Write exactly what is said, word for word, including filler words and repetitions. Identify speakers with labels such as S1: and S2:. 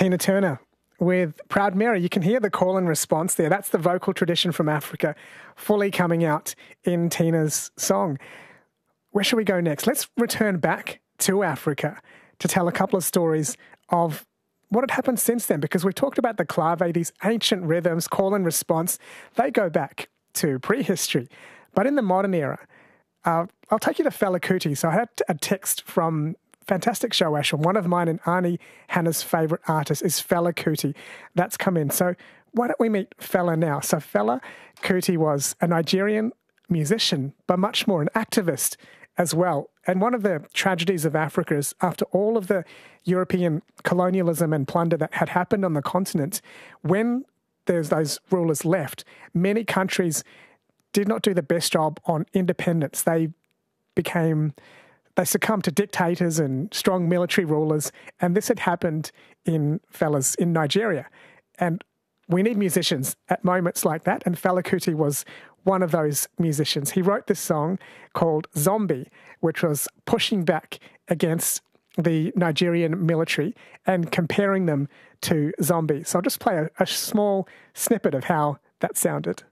S1: Tina Turner with Proud Mary. You can hear the call and response there. That's the vocal tradition from Africa fully coming out in Tina's song. Where should we go next? Let's return back to Africa to tell a couple of stories of what had happened since then, because we've talked about the clave, these ancient rhythms, call and response. They go back to prehistory. But in the modern era, uh, I'll take you to Fela Kuti. So I had a text from fantastic show, Ash, and one of mine and Arnie Hannah's favourite artists is Fela Kuti. That's come in. So why don't we meet Fela now? So Fela Kuti was a Nigerian musician, but much more an activist as well. And one of the tragedies of Africa is after all of the European colonialism and plunder that had happened on the continent, when there's those rulers left, many countries did not do the best job on independence. They became, they succumbed to dictators and strong military rulers. And this had happened in Fela's, in Nigeria. And we need musicians at moments like that. And Fela Kuti was one of those musicians. He wrote this song called Zombie, which was pushing back against the Nigerian military and comparing them to zombies. So I'll just play a, a small snippet of how that sounded.